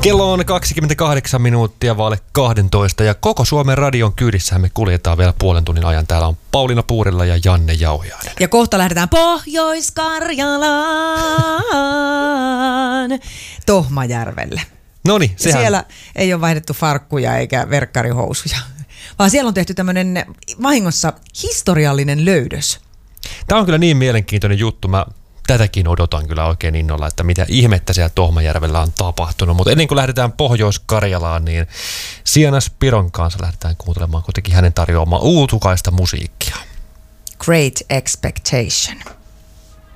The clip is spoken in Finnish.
Kello on 28 minuuttia vaille 12 ja koko Suomen radion kyydissähän me kuljetaan vielä puolen tunnin ajan. Täällä on Pauliina Puurilla ja Janne Jauhiainen. Ja kohta lähdetään Pohjois-Karjalaan Tohmajärvelle. Noniin, sehän... Siellä ei ole vaihdettu farkkuja eikä verkkarihousuja, vaan siellä on tehty tämmöinen vahingossa historiallinen löydös. Tämä on kyllä niin mielenkiintoinen juttu. Mä tätäkin odotan kyllä oikein innolla, että mitä ihmettä siellä Tohmajärvellä on tapahtunut. Mutta ennen kuin lähdetään Pohjois-Karjalaan, niin Siena Spiron kanssa lähdetään kuuntelemaan kuitenkin hänen tarjoamaa uutukaista musiikkia. Great Expectation.